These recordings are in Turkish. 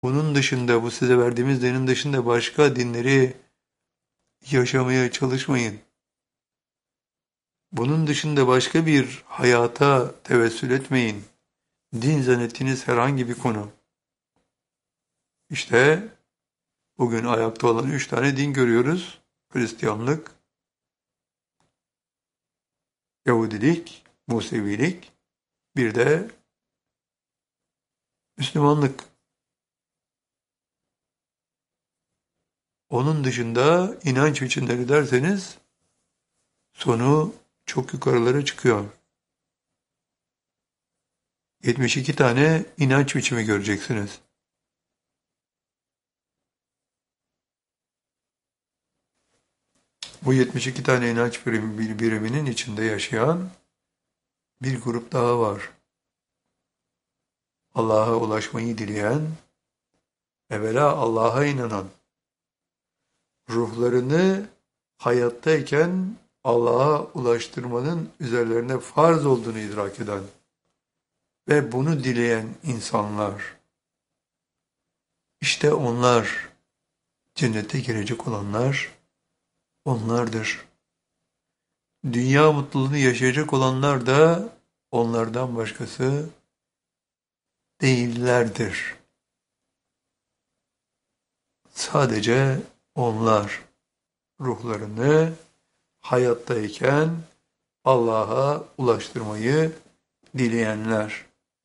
Bunun dışında, bu size verdiğimiz dinin dışında başka dinleri yaşamaya çalışmayın. Bunun dışında başka bir hayata tevessül etmeyin. Din zannettiğiniz herhangi bir konu. İşte bugün ayakta olan 3 tane din görüyoruz. Hristiyanlık, Yahudilik, Musevilik, bir de Müslümanlık. Onun dışında inanç biçimleri derseniz sonu çok yukarılara çıkıyor. 72 tane inanç biçimi göreceksiniz. Bu 72 tane inanç biriminin içinde yaşayan bir grup daha var. Allah'a ulaşmayı dileyen, evvela Allah'a inanan, ruhlarını hayattayken Allah'a ulaştırmanın üzerlerine farz olduğunu idrak eden ve bunu dileyen insanlar. İşte onlar, cennete girecek olanlar onlardır. Dünya mutluluğunu yaşayacak olanlar da onlardan başkası değillerdir. Sadece onlar ruhlarını hayattayken Allah'a ulaştırmayı dileyenler.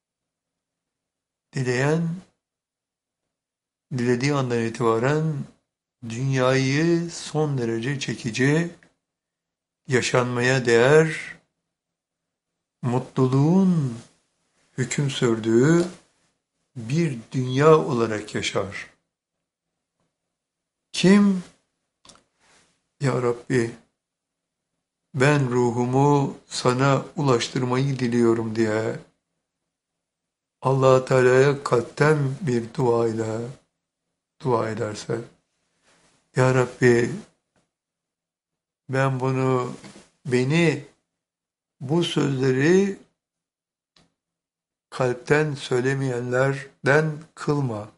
Dileyen, dilediği andan itibaren dünyayı son derece çekici, yaşanmaya değer, mutluluğun hüküm sürdüğü bir dünya olarak yaşar. Kim, Ya Rabbi, ben ruhumu sana ulaştırmayı diliyorum diye Allah Teala'ya kalpten bir dua ile dua ederse, Ya Rabbi, ben beni bu sözleri kalpten söylemeyenlerden kılma.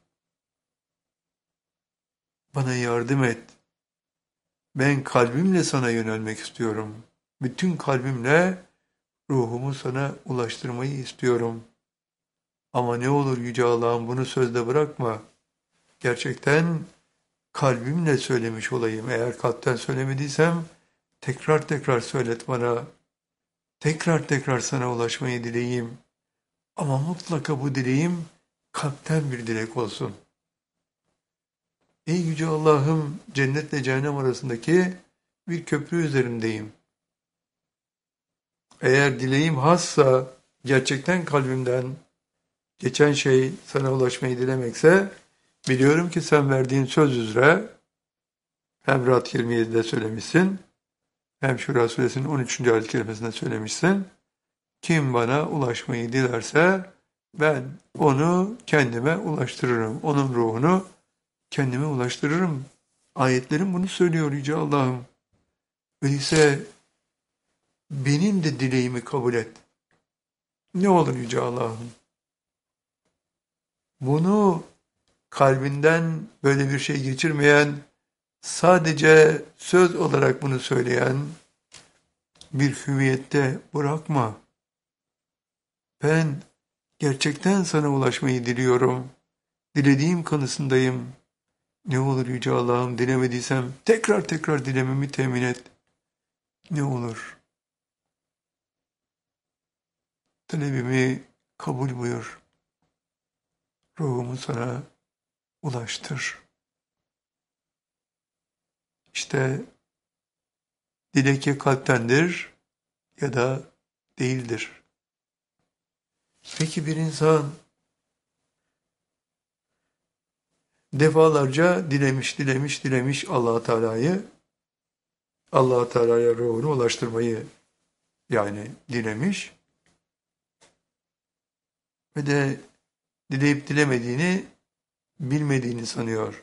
Bana yardım et. Ben kalbimle sana yönelmek istiyorum. Bütün kalbimle ruhumu sana ulaştırmayı istiyorum. Ama ne olur Yüce Allah'ım bunu sözde bırakma. Gerçekten kalbimle söylemiş olayım. Eğer kalpten söylemediysem tekrar tekrar söylet bana. Tekrar tekrar sana ulaşmayı dileyeyim. Ama mutlaka bu dileğim kalpten bir dilek olsun. Ey Yüce Allah'ım, cennetle cehennem arasındaki bir köprü üzerindeyim. Eğer dileğim hassa, gerçekten kalbimden geçen şey sana ulaşmayı dilemekse, biliyorum ki sen verdiğin söz üzere hem Ra'd 27'de söylemişsin, hem Şura suresinin 13. ayet kerimesinde söylemişsin. Kim bana ulaşmayı dilerse ben onu kendime ulaştırırım. Onun ruhunu kendime ulaştırırım. Ayetlerim bunu söylüyor Yüce Allah'ım. Öyleyse benim de dileğimi kabul et. Ne olur Yüce Allah'ım. Bunu kalbinden böyle bir şey geçirmeyen, sadece söz olarak bunu söyleyen bir hüviyette bırakma. Ben gerçekten sana ulaşmayı diliyorum. Dilediğim kanısındayım. Ne olur Yüce Allah'ım, dilemediysem tekrar tekrar dilememi temin et. Ne olur talebimi kabul buyur. Ruhumu sana ulaştır. İşte dilek ya kalptendir ya da değildir. Peki bir insan defalarca dilemiş Allah-u Teala'yı, Allah-u Teala'ya ruhunu ulaştırmayı yani dilemiş ve de dileyip dilemediğini bilmediğini sanıyor.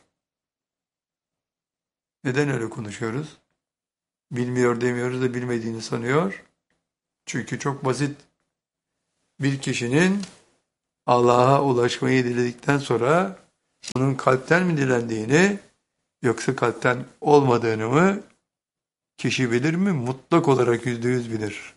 Neden öyle konuşuyoruz? Bilmiyor demiyoruz da bilmediğini sanıyor. Çünkü çok basit. Bir kişinin Allah'a ulaşmayı diledikten sonra bunun kalpten mi dilendiğini yoksa kalpten olmadığını mı kişi bilir mi? Mutlak olarak %100 bilir.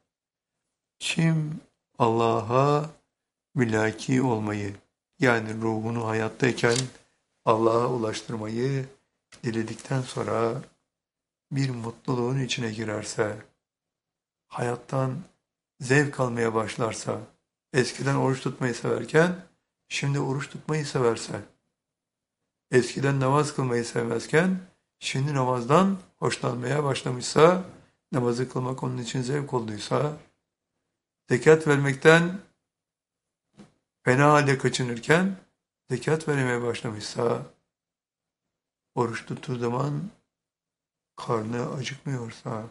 Kim Allah'a mülaki olmayı, yani ruhunu hayattayken Allah'a ulaştırmayı diledikten sonra bir mutluluğun içine girerse, hayattan zevk almaya başlarsa, eskiden oruç tutmayı severken şimdi oruç tutmayı severse, eskiden namaz kılmayı sevmezken şimdi namazdan hoşlanmaya başlamışsa, namazı kılmak onun için zevk olduysa, zekat vermekten fena halde kaçınırken zekat vermeye başlamışsa, oruç tuttuğu zaman karnı acıkmıyorsa,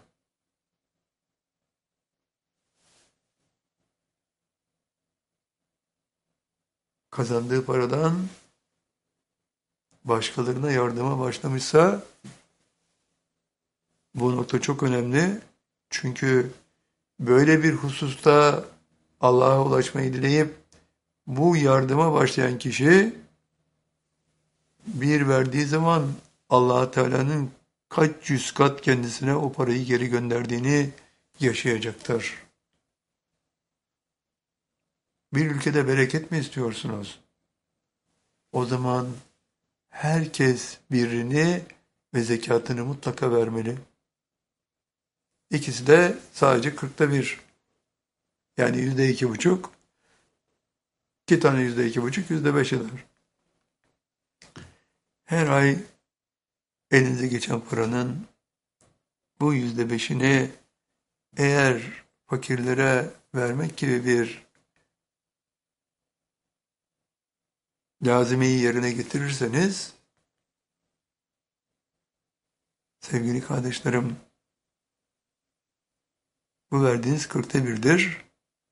kazandığı paradan başkalarına yardıma başlamışsa, bu nokta çok önemli. Çünkü böyle bir hususta Allah'a ulaşmayı dileyip bu yardıma başlayan kişi bir verdiği zaman Allah Teala'nın kaç yüz kat kendisine o parayı geri gönderdiğini yaşayacaktır. Bir ülkede bereket mi istiyorsunuz? O zaman herkes birrini ve zekatını mutlaka vermeli. İkisi de sadece 1/40. Yani %2,5. 2 tane %2,5, %5 eder. Her ay elinize geçen paranın bu %5'ini eğer fakirlere vermek gibi bir lazimeyi yerine getirirseniz, sevgili kardeşlerim, bu verdiğiniz 1/40'dir.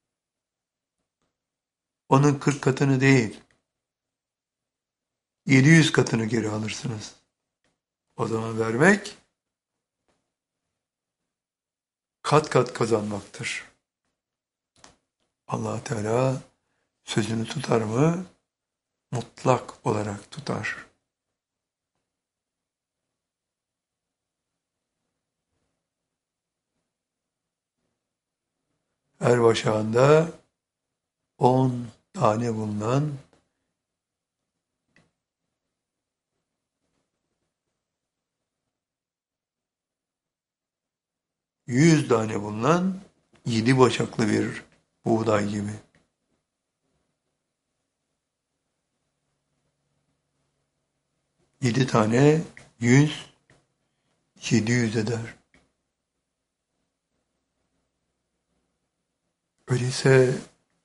Onun 40 katını değil, 700 katını geri alırsınız. O zaman vermek kat kat kazanmaktır. Allah Teala sözünü tutar mı? Mutlak olarak tutar. Her başağında 10 tane bulunan 100 tane bulunan 7 başaklı bir buğday gibi. 7 tane 100, 700 eder. Öyleyse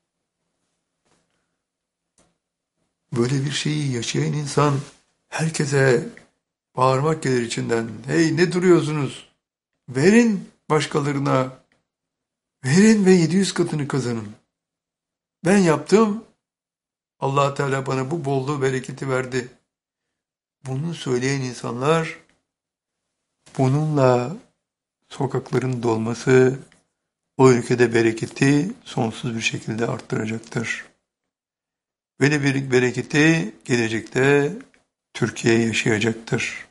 böyle bir şeyi yaşayan insan herkese bağırmak gelir içinden. Hey, ne duruyorsunuz? Verin başkalarına. Verin ve 700 katını kazanın. Ben yaptım. Allah Teala bana bu bolluğu, bereketi verdi. Bunu söyleyen insanlar, bununla sokakların dolması o ülkede bereketi sonsuz bir şekilde arttıracaktır. Böyle bir bereketi gelecekte Türkiye yaşayacaktır.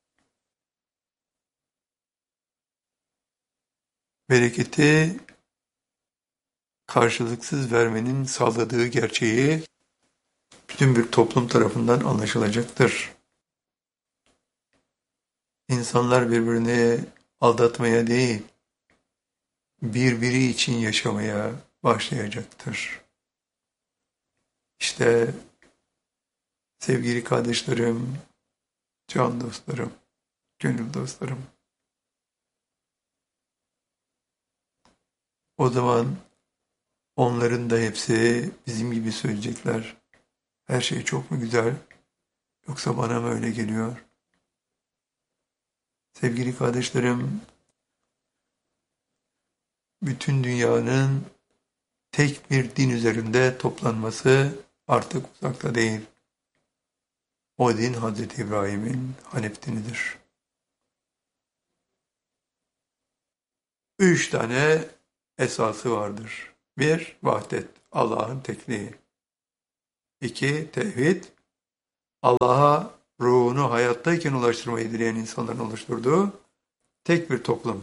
Bereketi karşılıksız vermenin sağladığı gerçeği bütün bir toplum tarafından anlaşılacaktır. İnsanlar birbirini aldatmaya değil, birbiri için yaşamaya başlayacaktır. İşte sevgili kardeşlerim, can dostlarım, gönül dostlarım, o zaman onların da hepsi bizim gibi söyleyecekler. Her şey çok mu güzel, yoksa bana mı öyle geliyor? Sevgili kardeşlerim, bütün dünyanın tek bir din üzerinde toplanması artık uzakta değil. O din Hazreti İbrahim'in Hanif dinidir. 3 tane esası vardır. 1, vahdet, Allah'ın tekliği. 2, tevhid, Allah'a ruhunu hayattayken ulaştırmayı dileyen insanların oluşturduğu tek bir toplum.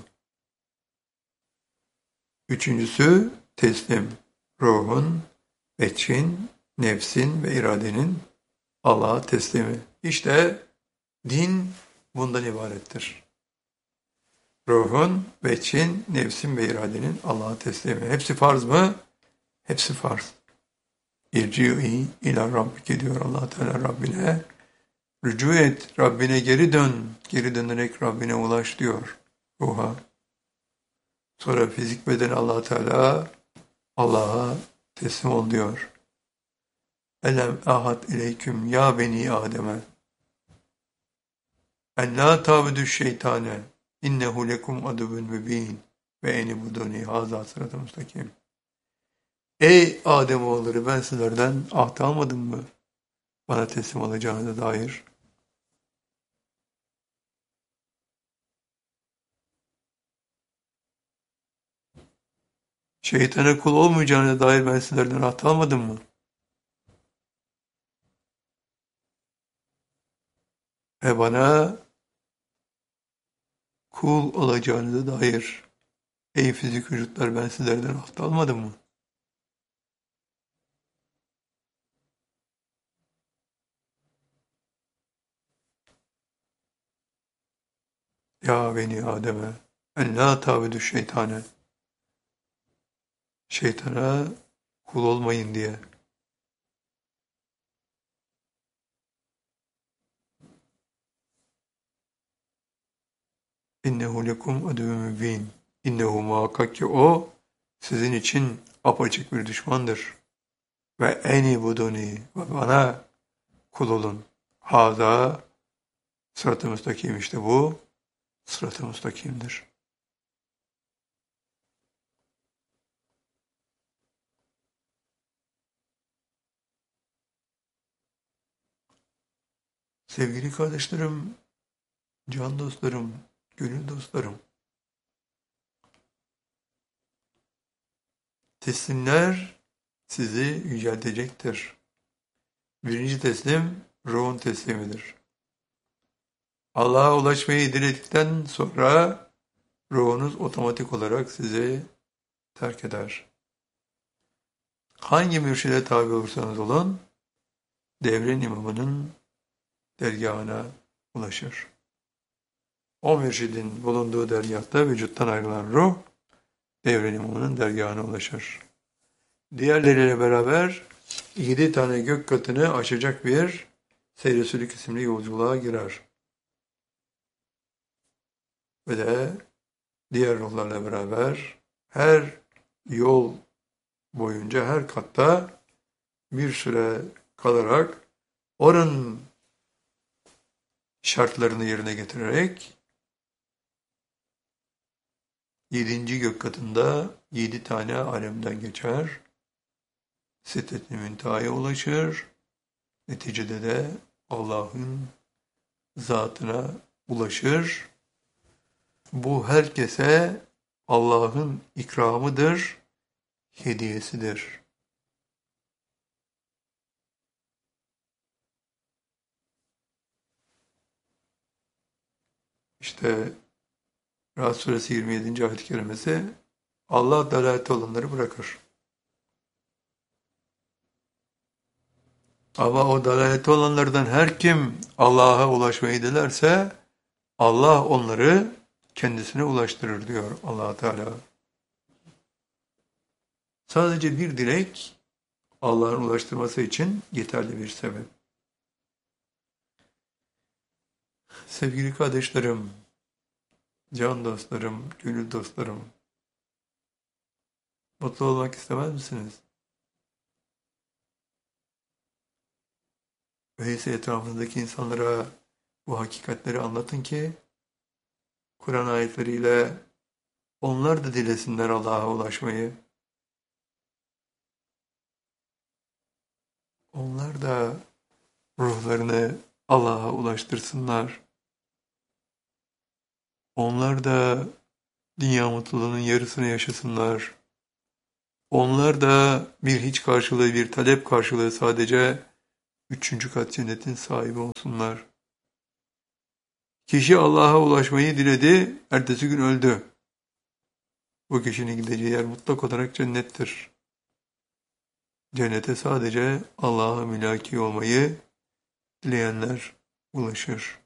Üçüncüsü teslim. Ruhun, veçhin, nefsin ve iradenin Allah'a teslimi. İşte din bundan ibarettir. Ruhun, veçhin, nefsin ve iradenin Allah'a teslimi. Hepsi farz mı? Hepsi farz. İrci'i ila rabbike diyor Allah Teala Rabbine. Rücu et, Rabbine geri dön. Geri dönerek Rabbine ulaş diyor ruha. Sonra fizik beden Allah Teala Allah'a teslim ol diyor. Elem ahad ileyküm ya beni Adem'e. En la tabudü şeytane. İnnehu lekum aduvun mübin. Ve enibuduni haza sıratı müstakim. Ey Ademoğulları ben sizlerden ahd almadım mı? Bana teslim olacağına dair. Şeytana kul olmayacağına dair ben sizlerden ahd almadım mı? Ve bana kul olacağınıza dair. Ey fizik vücutlar ben sizlerden ahd almadım mı? Ya beni Adem'e en la tabudu şeytane. Şeytana kul olmayın diye. İnnehu lekum aduvun mübin. İnnehu muhakkak ki o sizin için apaçık bir düşmandır. Ve eni buduni ve bana kul olun. Haza sırat-ı müstakim işte bu sırat-ı müstakimdir. Sevgili kardeşlerim, can dostlarım, gönül dostlarım, teslimler sizi yüceltecektir. Birinci teslim ruhun teslimidir. Allah'a ulaşmayı diledikten sonra ruhunuz otomatik olarak sizi terk eder. Hangi mürşide tabi olursanız olun, devrin imamının dergahına ulaşır. O mürşidin bulunduğu dergahta vücuttan ayrılan ruh, devrin imamının dergahına ulaşır. Diğerleriyle beraber 7 tane gök katını aşacak bir Seyre-i isimli yolculuğa girer. Ve de diğer ruhlarla beraber her yol boyunca her katta bir süre kalarak oranın şartlarını yerine getirerek 7. gök katında 7 tane alemden geçer. Sidret-i Münteha'ya ulaşır. Neticede de Allah'ın zatına ulaşır. Bu herkese Allah'ın ikramıdır, hediyesidir. İşte Rahat Suresi 27. ayet-i kerimesi Allah dalalette olanları bırakır. Ama o dalalette olanlardan her kim Allah'a ulaşmayı dilerse Allah onları kendisine ulaştırır diyor Allah Teala. Sadece bir dilek Allah'ın ulaştırması için yeterli bir sebep. Sevgili kardeşlerim, can dostlarım, gönül dostlarım, mutlu olmak istemez misiniz? Öyleyse etrafınızdaki insanlara bu hakikatleri anlatın ki Kur'an ayetleriyle onlar da dilesinler Allah'a ulaşmayı. Onlar da ruhlarını Allah'a ulaştırsınlar. Onlar da dünya mutluluğunun yarısını yaşasınlar. Onlar da bir hiç karşılığı, bir talep karşılığı sadece üçüncü kat cennetin sahibi olsunlar. Kişi Allah'a ulaşmayı diledi, ertesi gün öldü. Bu kişinin gideceği yer mutlak olarak cennettir. Cennete sadece Allah'a mülaki olmayı dileyenler ulaşır.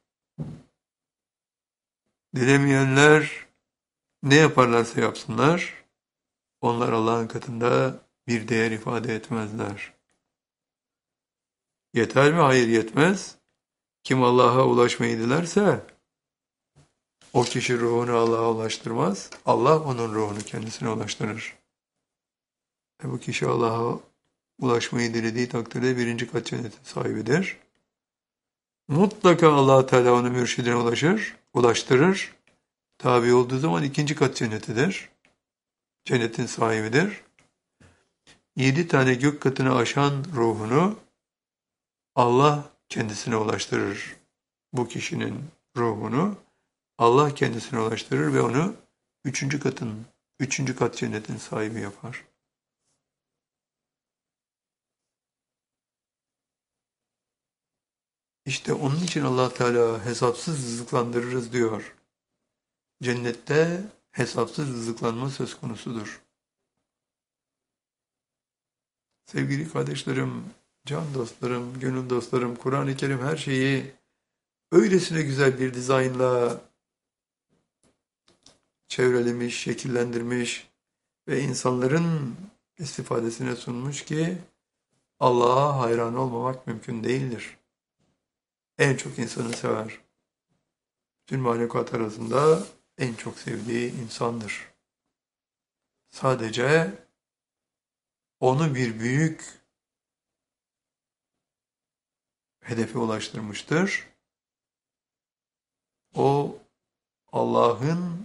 Dilemeyenler ne yaparlarsa yapsınlar, onlar Allah'ın katında bir değer ifade etmezler. Yeter mi? Hayır, yetmez. Kim Allah'a ulaşmayı dilerse, o kişi ruhunu Allah'a ulaştırmaz. Allah onun ruhunu kendisine ulaştırır. Bu kişi Allah'a ulaşmayı dilediği takdirde birinci kat cennetin sahibidir. Mutlaka Allah Teala onu mürşidine ulaştırır. Tabi olduğu zaman ikinci kat cennetidir. Cennetin sahibidir. 7 tane gök katını aşan ruhunu Allah kendisine ulaştırır. Bu kişinin ruhunu Allah kendisine ulaştırır ve onu üçüncü kat cennetin sahibi yapar. İşte onun için Allah Teala hesapsız rızıklandırırız diyor. Cennette hesapsız rızıklanma söz konusudur. Sevgili kardeşlerim, can dostlarım, gönül dostlarım, Kur'an-ı Kerim her şeyi öylesine güzel bir dizaynla çevrelemiş, şekillendirmiş ve insanların istifadesine sunmuş ki Allah'a hayran olmamak mümkün değildir. En çok insanı sever. Tüm mahlukat arasında en çok sevdiği insandır. Sadece onu bir büyük hedefe ulaştırmıştır. O Allah'ın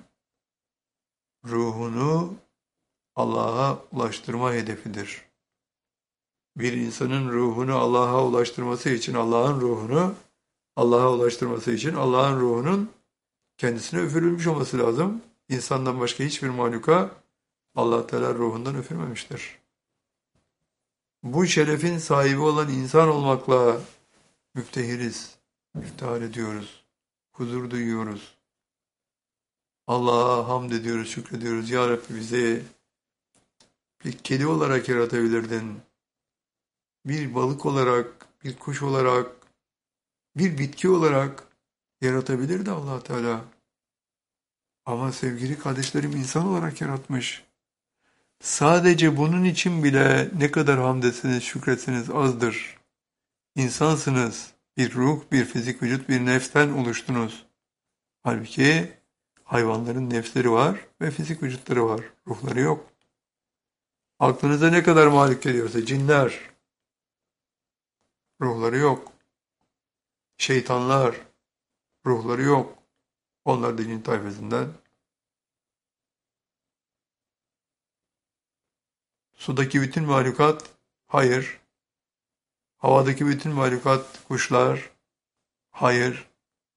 ruhunu Allah'a ulaştırma hedefidir. Bir insanın ruhunu Allah'a ulaştırması için Allah'ın ruhunu Allah'a ulaştırması için Allah'ın ruhunun kendisine üfürülmüş olması lazım. İnsandan başka hiçbir mahluka Allah Teala ruhundan üfürmemiştir. Bu şerefin sahibi olan insan olmakla müftehiriz, iftihar ediyoruz, huzur duyuyoruz. Allah'a hamd ediyoruz, şükrediyoruz. Ya Rabbi bizi bir kedi olarak yaratabilirdin. Bir balık olarak, bir kuş olarak, bir bitki olarak yaratabilirdi Allah Teala. Ama sevgili kardeşlerim insan olarak yaratmış. Sadece bunun için bile ne kadar hamd etseniz, şükretseniz azdır. İnsansınız. Bir ruh, bir fizik vücut, bir nefsten oluştunuz. Halbuki hayvanların nefsleri var ve fizik vücutları var. Ruhları yok. Aklınıza ne kadar malik geliyorsa cinler, ruhları yok. Şeytanlar, ruhları yok. Onlar da cin tayfasından. Sudaki bütün mahlukat, hayır. Havadaki bütün mahlukat, kuşlar, hayır.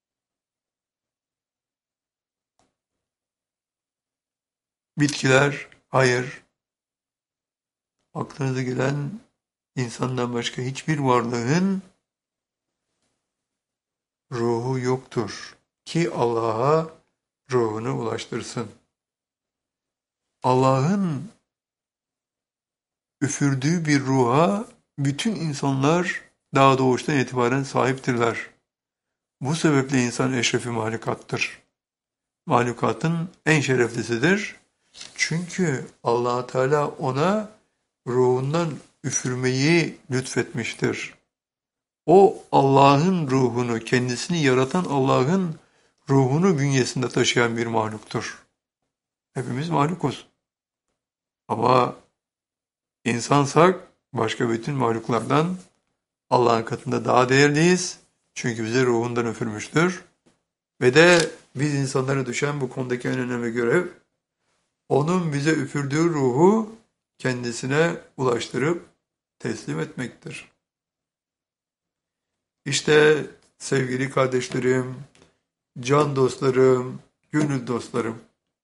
Bitkiler, hayır. Aklınıza gelen insandan başka hiçbir varlığın ruhu yoktur ki Allah'a ruhunu ulaştırsın. Allah'ın üfürdüğü bir ruha bütün insanlar daha doğuştan itibaren sahiptirler. Bu sebeple insan eşrefi mahlukattır. Mahlukatın en şereflisidir. Çünkü Allah Teala ona ruhundan üfürmeyi lütfetmiştir. O Allah'ın ruhunu, kendisini yaratan Allah'ın ruhunu bünyesinde taşıyan bir mahluktur. Hepimiz mahlukuz. Ama insansak başka bütün mahluklardan Allah'ın katında daha değerliyiz. Çünkü bize ruhundan üfürmüştür. Ve de biz insanlara düşen bu konudaki en önemli görev, onun bize üfürdüğü ruhu kendisine ulaştırıp teslim etmektir. İşte sevgili kardeşlerim, can dostlarım, gönül dostlarım,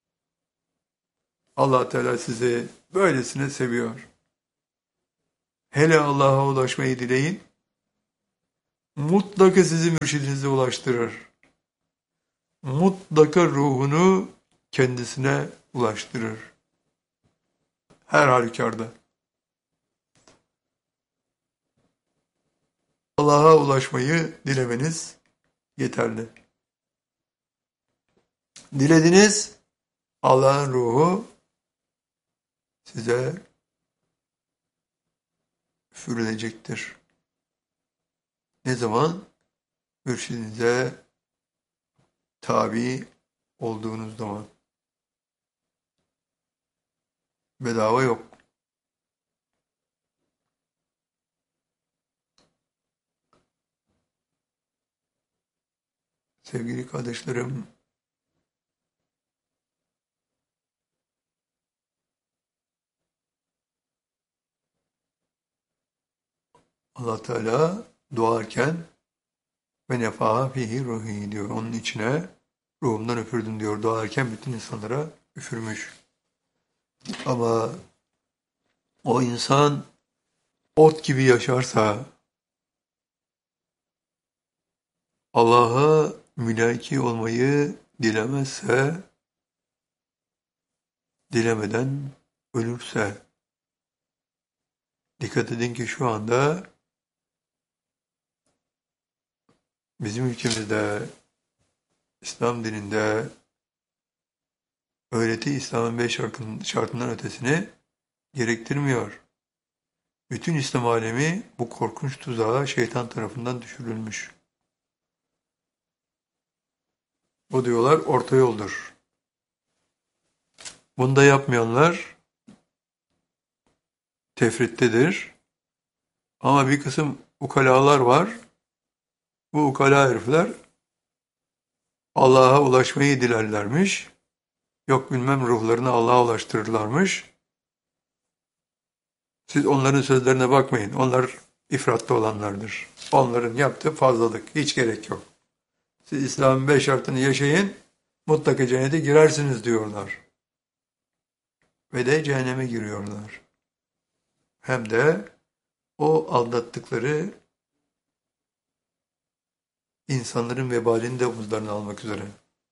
Allah Teala sizi böylesine seviyor. Hele Allah'a ulaşmayı dileyin, mutlaka sizi mürşidinize ulaştırır. Mutlaka ruhunu kendisine ulaştırır. Her halükarda. Allah'a ulaşmayı dilemeniz yeterli. Dilediniz, Allah'ın ruhu size üfürülecektir. Ne zaman? Mürşidinize tabi olduğunuz zaman. Bedava yok. Sevgili kardeşlerim, Allah Teala doğarken ve nefaha fihi ruhi diyor. Onun içine ruhumdan üfürdüm diyor. Doğarken bütün insanlara üfürmüş. Ama o insan ot gibi yaşarsa, Allah'a mülaki olmayı dilemezse, dilemeden ölürse, dikkat edin ki şu anda bizim ülkemizde, İslam dininde öğreti İslam'ın 5 şartından ötesini gerektirmiyor. Bütün İslam alemi bu korkunç tuzağa şeytan tarafından düşürülmüş. O diyorlar orta yoldur. Bunu da yapmayanlar tefrittedir. Ama bir kısım ukalalar var. Bu ukala herifler Allah'a ulaşmayı dilerlermiş. Yok bilmem ruhlarını Allah'a ulaştırırlarmış. Siz onların sözlerine bakmayın. Onlar ifratlı olanlardır. Onların yaptığı fazlalık. Hiç gerek yok. Siz İslam'ın 5 şartını yaşayın. Mutlaka cennete girersiniz diyorlar. Ve de cehenneme giriyorlar. Hem de o aldattıkları insanların vebalini de omuzlarına almak üzere.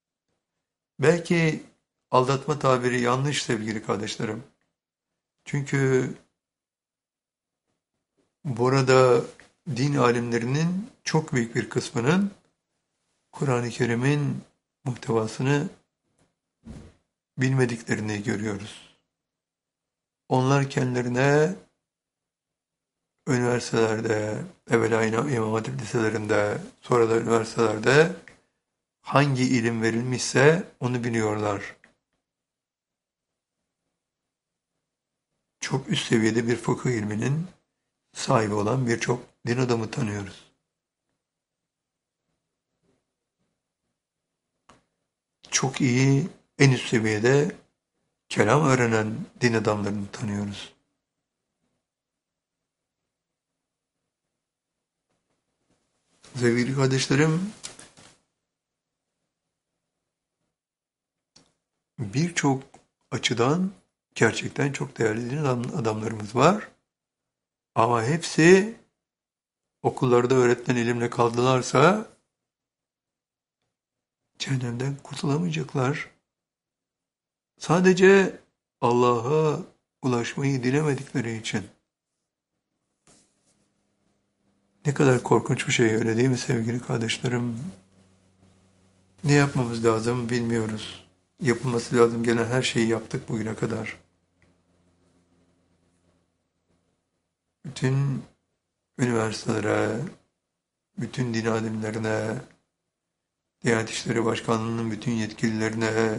Belki aldatma tabiri yanlış sevgili kardeşlerim. Çünkü burada din alimlerinin çok büyük bir kısmının Kur'an-ı Kerim'in muhtevasını bilmediklerini görüyoruz. Onlar kendilerine üniversitelerde, evvela İmam Hatip liselerinde, sonra da üniversitelerde hangi ilim verilmişse onu biliyorlar. Çok üst seviyede bir fıkıh ilminin sahibi olan birçok din adamı tanıyoruz. Çok iyi, en üst seviyede kelam öğrenen din adamlarını tanıyoruz. Sevgili kardeşlerim, birçok açıdan gerçekten çok değerli din adamlarımız var. Ama hepsi okullarda öğretilen ilimle kaldılarsa cehennemden kurtulamayacaklar. Sadece Allah'a ulaşmayı dilemedikleri için. Ne kadar korkunç bir şey öyle değil mi sevgili kardeşlerim? Ne yapmamız lazım bilmiyoruz. Yapılması lazım gelen her şeyi yaptık bugüne kadar. Bütün üniversitelere, bütün din alimlerine, Diyanet İşleri Başkanlığı'nın bütün yetkililerine,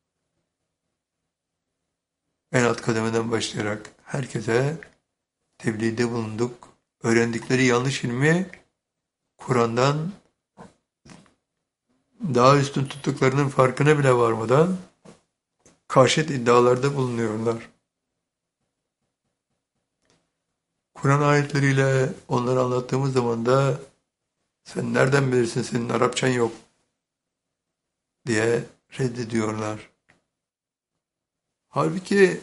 en alt kademeden başlayarak herkese tebliğde bulunduk. Öğrendikleri yanlış ilmi Kur'an'dan daha üstün tuttuklarının farkına bile varmadan karşıt iddialarda bulunuyorlar. Kur'an ayetleriyle onları anlattığımız zaman da sen nereden bilirsin senin Arapçan yok diye reddediyorlar. Halbuki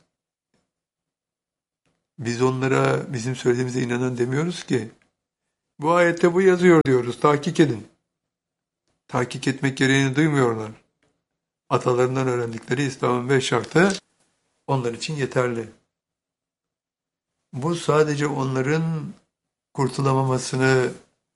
biz onlara bizim söylediğimize inanan demiyoruz ki. Bu ayette bu yazıyor diyoruz. Tahkik edin. Tahkik etmek gereğini duymuyorlar. Atalarından öğrendikleri İslam'ın 5 şartı onlar için yeterli. Bu sadece onların kurtulamamasını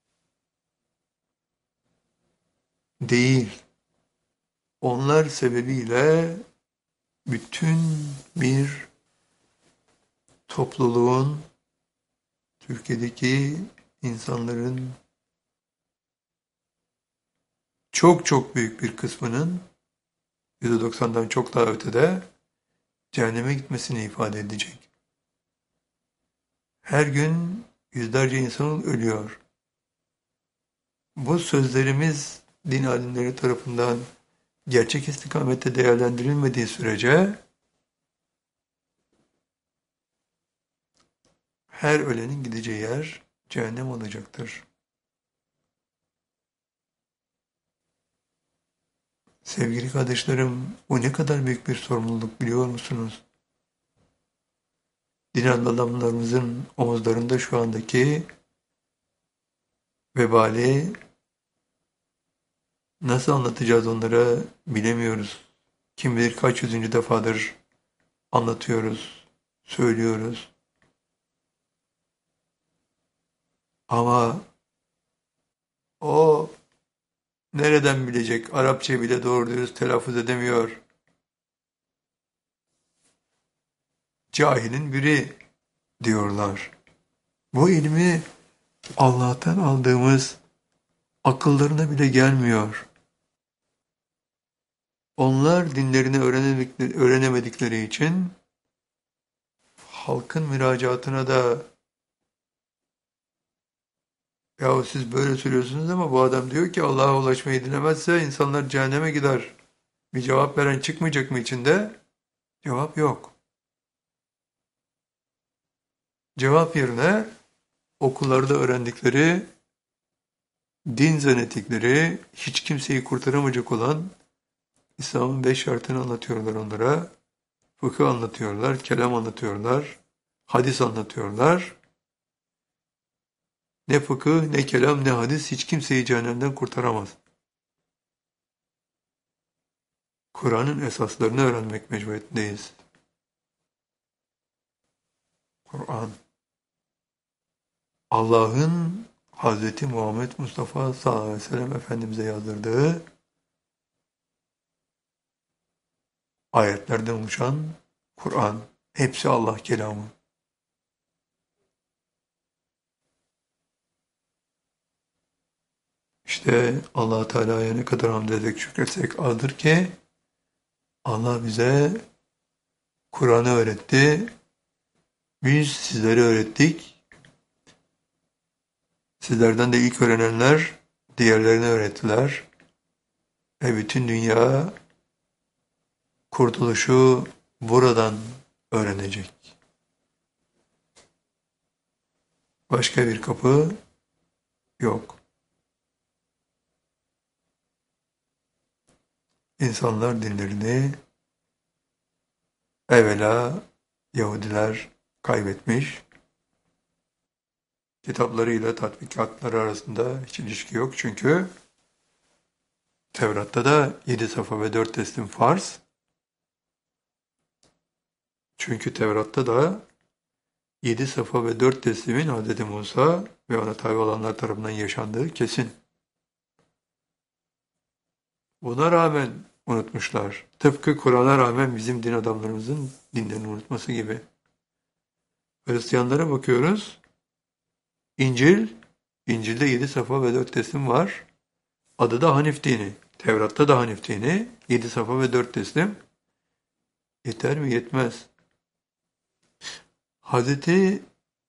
değil, onlar sebebiyle bütün bir topluluğun, Türkiye'deki insanların çok çok büyük bir kısmının %90'dan çok daha ötede cehenneme gitmesini ifade edecek. Her gün yüzlerce insan ölüyor. Bu sözlerimiz din alimleri tarafından gerçek istikamette değerlendirilmediği sürece her ölenin gideceği yer cehennem olacaktır. Sevgili kardeşlerim, bu ne kadar büyük bir sorumluluk biliyor musunuz? Din adamlarımızın omuzlarında şu andaki vebali nasıl anlatacağız onlara bilemiyoruz. Kim bilir kaç yüzüncü defadır anlatıyoruz, söylüyoruz. Ama o nereden bilecek? Arapça bile doğru dürüst telaffuz edemiyor. Cahilin biri diyorlar. Bu ilmi Allah'tan aldığımız akıllarına bile gelmiyor. Onlar dinlerini öğrenemedikleri için halkın müracaatına da yahu siz böyle söylüyorsunuz ama bu adam diyor ki Allah'a ulaşmayı dilemezse insanlar cehenneme gider. Bir cevap veren çıkmayacak mı içinde? Cevap yok. Cevap yerine okullarda öğrendikleri, din zannettikleri, hiç kimseyi kurtaramayacak olan İslam'ın 5 şartını anlatıyorlar onlara. Fıkıh anlatıyorlar, kelam anlatıyorlar, hadis anlatıyorlar. Ne fıkıh, ne kelam, ne hadis hiç kimseyi cehennemden kurtaramaz. Kur'an'ın esaslarını öğrenmek mecburiyetindeyiz. Kur'an, Allah'ın Hazreti Muhammed Mustafa sallallahu aleyhi ve sellem Efendimiz'e yazdırdığı ayetlerden oluşan Kur'an, hepsi Allah kelamı. İşte Allah Teala'ya ne kadar hamd ederek şükretsek azdır ki Allah bize Kur'an'ı öğretti, biz sizlere öğrettik. Sizlerden de ilk öğrenenler diğerlerine öğrettiler. Ve bütün dünya kurtuluşu buradan öğrenecek. Başka bir kapı yok. İnsanlar dinlerini evvela Yahudiler kaybetmiş. Kitaplarıyla tatbikatları arasında hiç ilişki yok. Çünkü Tevrat'ta da 7 safa ve 4 teslim farz. Çünkü Tevrat'ta da 7 safa ve 4 teslimin Hz. Musa ve ona tabi olanlar tarafından yaşandığı kesin. Buna rağmen unutmuşlar. Tıpkı Kur'an'a rağmen bizim din adamlarımızın dinlerini unutması gibi. Hristiyanlara bakıyoruz. İncil'de 7 safa ve 4 teslim var. Adı da Hanif dini. Tevrat'ta da Hanif dini. 7 safa ve 4 teslim. Yeter mi? Yetmez. Hazreti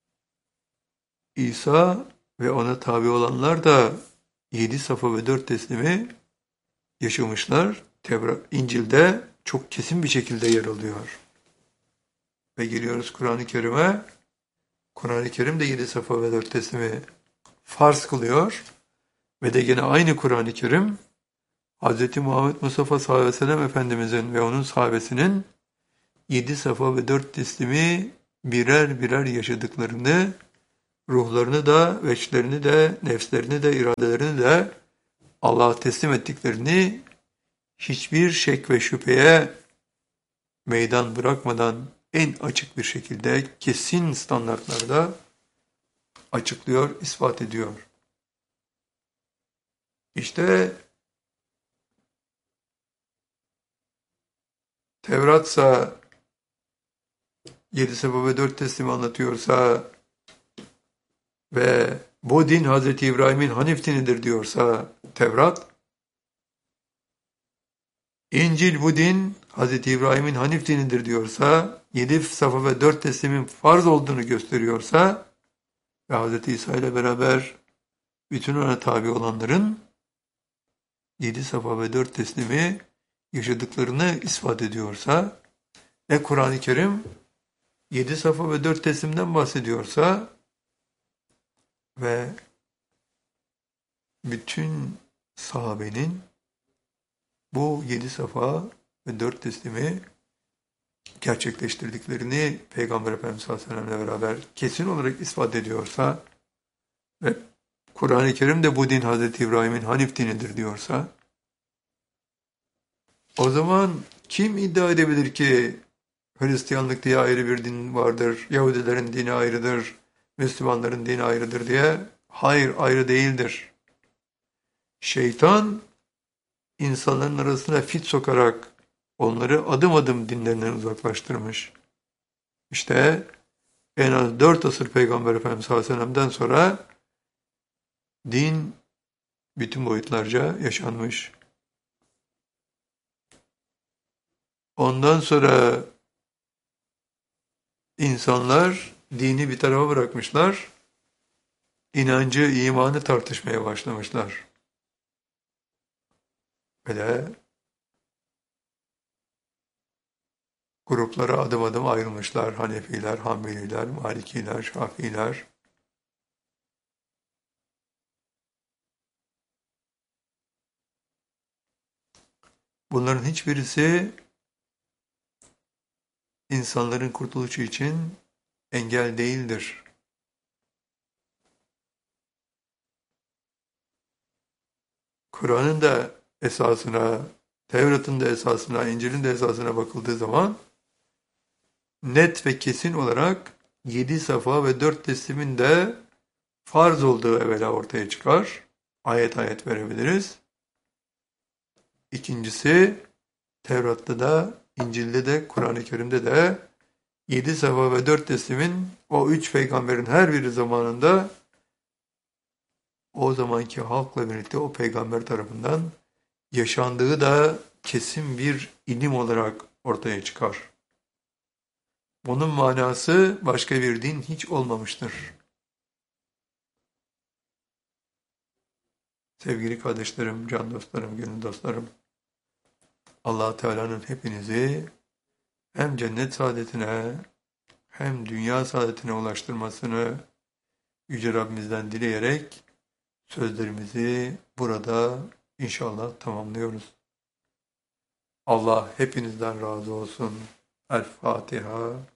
İsa ve ona tabi olanlar da 7 safa ve 4 teslimi yaşamışlar. İncil'de çok kesin bir şekilde yer alıyor. Ve geliyoruz Kur'an-ı Kerim'e. Kur'an-ı Kerim de 7 safa ve 4 teslimi farz kılıyor. Ve de yine aynı Kur'an-ı Kerim Hz. Muhammed Mustafa sallallahu aleyhi ve sellem Efendimizin ve onun sahabesinin 7 safa ve 4 teslimi birer birer yaşadıklarını ruhlarını da, veçlerini de, nefslerini de, iradelerini de Allah'a teslim ettiklerini hiçbir şek ve şüpheye meydan bırakmadan en açık bir şekilde kesin standartlarda açıklıyor, ispat ediyor. İşte Tevratsa 7 sebep ve 4 teslimi anlatıyorsa ve bu din Hazreti İbrahim'in Hanif dinidir diyorsa Tevrat, İncil bu din Hazreti İbrahim'in Hanif dinidir diyorsa, 7 safa ve 4 teslimin farz olduğunu gösteriyorsa ve Hazreti İsa ile beraber bütün ona tabi olanların 7 safa ve 4 teslimi yaşadıklarını ispat ediyorsa ve Kur'an-ı Kerim 7 safa ve 4 teslimden bahsediyorsa ve bütün sahabenin bu 7 safa ve 4 teslimi gerçekleştirdiklerini Peygamber Efendimiz sallallahu aleyhi ve sellem'le beraber kesin olarak ispat ediyorsa ve Kur'an-ı Kerim de bu din Hazreti İbrahim'in Hanif dinidir diyorsa, o zaman kim iddia edebilir ki Hristiyanlık diye ayrı bir din vardır, Yahudilerin dini ayrıdır, Müslümanların dini ayrıdır diye? Hayır, ayrı değildir. Şeytan insanların arasına fit sokarak onları adım adım dinlerinden uzaklaştırmış. İşte en az 4 asır Peygamber Efendimiz sallallahu aleyhi ve sellem'den sonra din bütün boyutlarca yaşanmış. Ondan sonra insanlar dini bir tarafa bırakmışlar, inancı, imanı tartışmaya başlamışlar. Böyle gruplara adım adım ayrılmışlar. Hanefiler, Hanbeliler, Malikiler, Şafiiler. Bunların hiçbirisi insanların kurtuluşu için engel değildir. Kur'an'ın da esasına, Tevrat'ın da esasına, İncil'in de esasına bakıldığı zaman net ve kesin olarak 7 safa ve 4 teslimin de farz olduğu evvela ortaya çıkar. Ayet ayet verebiliriz. İkincisi, Tevrat'ta da, İncil'de de, Kur'an-ı Kerim'de de 7 safa ve 4 teslimin o 3 peygamberin her biri zamanında o zamanki halkla birlikte o peygamber tarafından yaşandığı da kesin bir ilim olarak ortaya çıkar. Bunun manası başka bir din hiç olmamıştır. Sevgili kardeşlerim, can dostlarım, gönül dostlarım, Allah Teala'nın hepinizi hem cennet saadetine hem dünya saadetine ulaştırmasını Yüce Rabbimizden dileyerek sözlerimizi burada inşallah tamamlıyoruz. Allah hepinizden razı olsun. El Fatiha.